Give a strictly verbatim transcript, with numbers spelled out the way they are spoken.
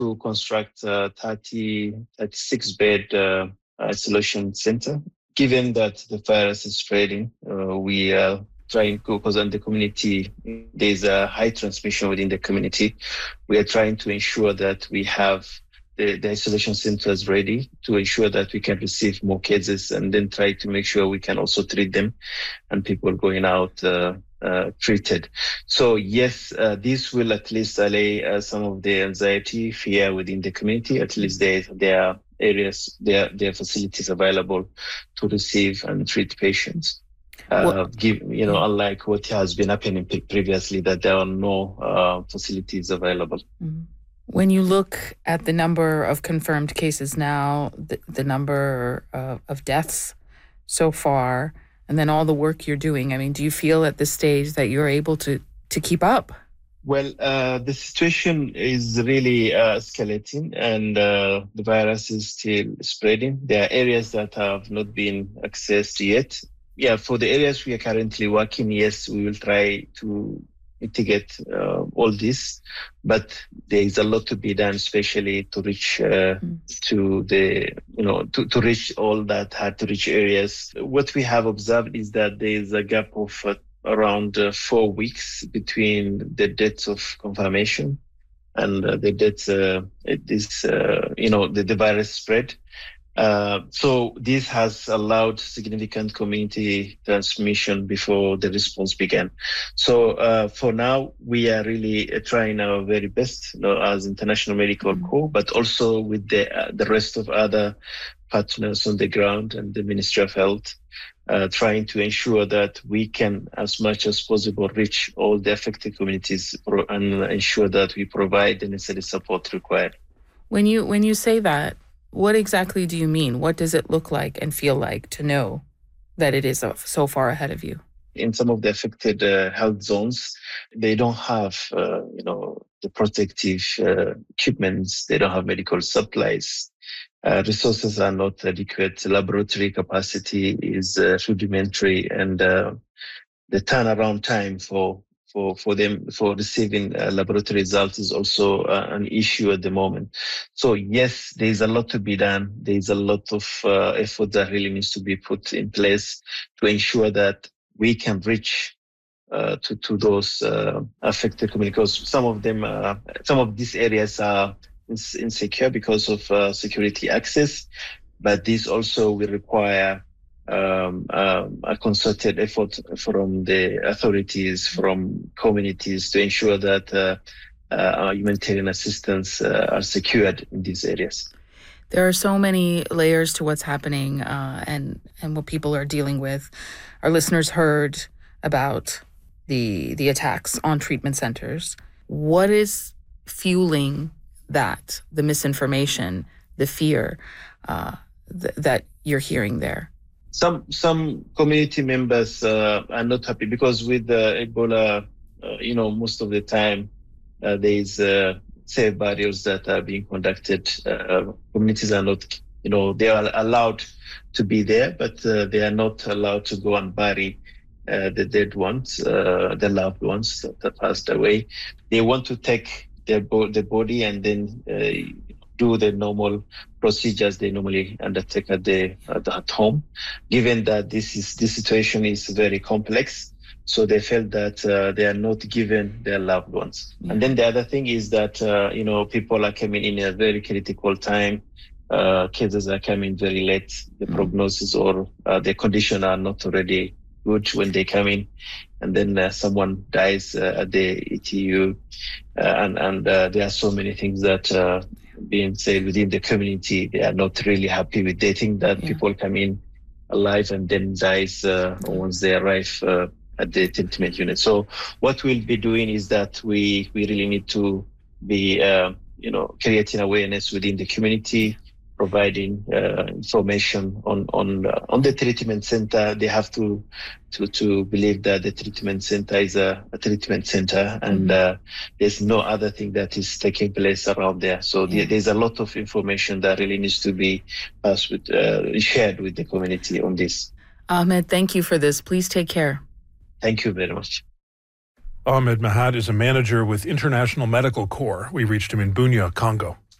to construct a thirty, thirty-six bed uh, isolation center. Given that the virus is spreading, uh, we are trying to, because in the community, there's a high transmission within the community. We are trying to ensure that we have the, the isolation centers ready to ensure that we can receive more cases and then try to make sure we can also treat them and people going out uh, uh, treated. So yes, uh, this will at least allay uh, some of the anxiety, fear within the community. At least there, there are areas, there, there are facilities available to receive and treat patients. Uh, well, give, you know, unlike what has been happening previously, that there are no uh, facilities available. Mm-hmm. When you look at the number of confirmed cases now, the, the number uh, of deaths so far, and then all the work you're doing, I mean, do you feel at this stage that you're able to, to keep up? Well, uh, the situation is really uh, escalating and uh, the virus is still spreading. There are areas that have not been accessed yet. Yeah, for the areas we are currently working, yes, we will try to mitigate uh, all this, but there is a lot to be done, especially to reach uh, mm. to the, you know, to, to reach all that hard to reach areas. What we have observed is that there is a gap of uh, around uh, four weeks between the dates of confirmation and uh, the dates uh, this, uh, you know, the, the virus spread. Uh, so this has allowed significant community transmission before the response began. So uh, for now, we are really uh, trying our very best, you know, as International Medical Corps, but also with the uh, the rest of other partners on the ground and the Ministry of Health, uh, trying to ensure that we can, as much as possible, reach all the affected communities and ensure that we provide the necessary support required. When you when you say that, what exactly do you mean? What does it look like and feel like to know that it is so far ahead of you? In some of the affected uh, health zones, they don't have, uh, you know, the protective uh, equipments. They don't have medical supplies. Uh, resources are not adequate. Laboratory capacity is uh, rudimentary, and uh, the turnaround time for for for them for receiving uh, laboratory results is also uh, an issue at the moment. So yes, there is a lot to be done. There is a lot of uh, effort that really needs to be put in place to ensure that we can reach uh, to to those uh, affected communities. Because some of them, uh, some of these areas are insecure because of uh, security access, but this also will require Um, um, a concerted effort from the authorities, from communities to ensure that uh, uh, our humanitarian assistance uh, are secured in these areas. There are so many layers to what's happening uh, and, and what people are dealing with. Our listeners heard about the, the attacks on treatment centers. What is fueling that, the misinformation, the fear uh, th- that you're hearing there? Some some community members uh, are not happy because with uh, Ebola, uh, you know, most of the time uh, there is uh, safe burials that are being conducted. Uh, communities are not, you know, they are allowed to be there, but uh, they are not allowed to go and bury uh, the dead ones, uh, the loved ones that, that passed away. They want to take their bo- the body and then uh, do the normal procedures they normally undertake at the at, at home. Given that this is this situation is very complex, so they felt that uh, they are not given their loved ones. Yeah. And then the other thing is that uh, you know, people are coming in a very critical time. Uh, cases are coming very late. The mm. prognosis or uh, their condition are not already good when they come in, and then uh, someone dies uh, at the E T U, uh, and and uh, there are so many things that. Uh, being said within the community, they are not really happy with. They think that yeah. people come in alive and then dies uh, once they arrive uh, at the treatment unit. So what we'll be doing is that we we really need to be uh, you know, creating awareness within the community, providing uh, information on on uh, on the treatment center. They have to to to believe that the treatment center is a, a treatment center, and mm-hmm. uh, there's no other thing that is taking place around there. So yeah. the, there's a lot of information that really needs to be passed with, uh, shared with the community on this. Ahmed, thank you for this. Please take care. Thank you very much. Ahmed Mahad is a manager with International Medical Corps. We reached him in Bunia, Congo.